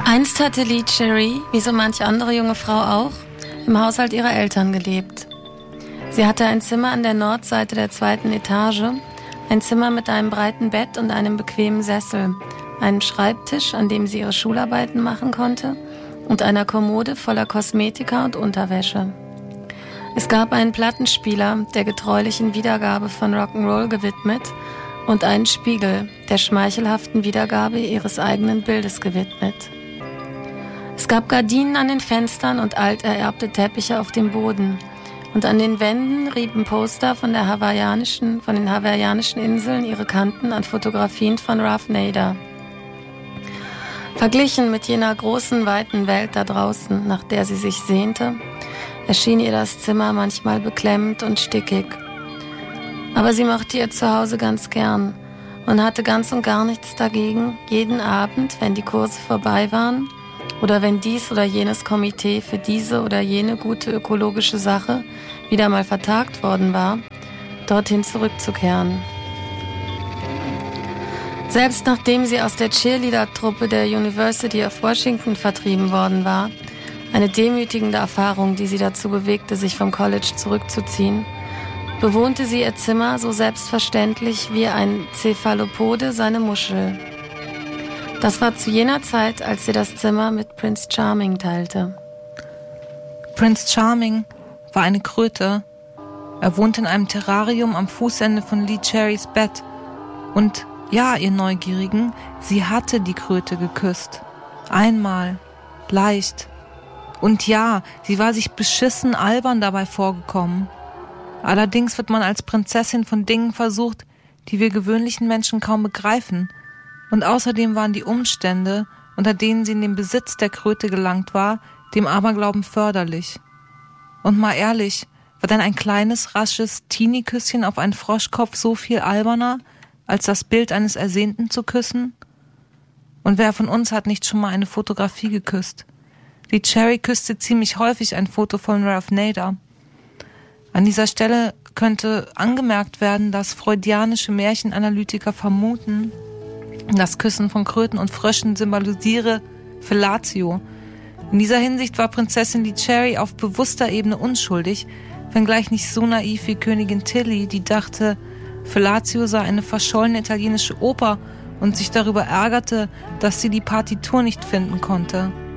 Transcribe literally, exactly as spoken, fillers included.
Einst hatte Lee Cherry, wie so manch andere junge Frau auch, im Haushalt ihrer Eltern gelebt. Sie hatte ein Zimmer an der Nordseite der zweiten Etage, ein Zimmer mit einem breiten Bett und einem bequemen Sessel, einen Schreibtisch, an dem sie ihre Schularbeiten machen konnte, und einer Kommode voller Kosmetika und Unterwäsche. Es gab einen Plattenspieler, der getreulichen Wiedergabe von Rock'n'Roll gewidmet, und einen Spiegel, der schmeichelhaften Wiedergabe ihres eigenen Bildes gewidmet. Es gab Gardinen an den Fenstern und altererbte Teppiche auf dem Boden. Und an den Wänden rieben Poster von, der hawaiianischen, von den hawaiianischen Inseln ihre Kanten an Fotografien von Ralph Nader. Verglichen mit jener großen, weiten Welt da draußen, nach der sie sich sehnte, erschien ihr das Zimmer manchmal beklemmend und stickig. Aber sie mochte ihr Zuhause ganz gern und hatte ganz und gar nichts dagegen, jeden Abend, wenn die Kurse vorbei waren, oder wenn dies oder jenes Komitee für diese oder jene gute ökologische Sache wieder mal vertagt worden war, dorthin zurückzukehren. Selbst nachdem sie aus der Cheerleader-Truppe der University of Washington vertrieben worden war, eine demütigende Erfahrung, die sie dazu bewegte, sich vom College zurückzuziehen, bewohnte sie ihr Zimmer so selbstverständlich wie ein Cephalopode seine Muschel. Das war zu jener Zeit, als sie das Zimmer mit Prince Charming teilte. Prince Charming war eine Kröte. Er wohnte in einem Terrarium am Fußende von Lee Cherrys Bett. Und ja, ihr Neugierigen, sie hatte die Kröte geküsst. Einmal. Leicht. Und ja, sie war sich beschissen albern dabei vorgekommen. Allerdings wird man als Prinzessin von Dingen versucht, die wir gewöhnlichen Menschen kaum begreifen. Und außerdem waren die Umstände, unter denen sie in den Besitz der Kröte gelangt war, dem Aberglauben förderlich. Und mal ehrlich, war denn ein kleines, rasches Teenie-Küsschen auf einen Froschkopf so viel alberner, als das Bild eines Ersehnten zu küssen? Und wer von uns hat nicht schon mal eine Fotografie geküsst? Lee Cherry küsste ziemlich häufig ein Foto von Ralph Nader. An dieser Stelle könnte angemerkt werden, dass freudianische Märchenanalytiker vermuten, das Küssen von Kröten und Fröschen symbolisiere Fellatio. In dieser Hinsicht war Prinzessin Lee Cherry auf bewusster Ebene unschuldig, wenngleich nicht so naiv wie Königin Tilly, die dachte, Fellatio sei eine verschollene italienische Oper und sich darüber ärgerte, dass sie die Partitur nicht finden konnte.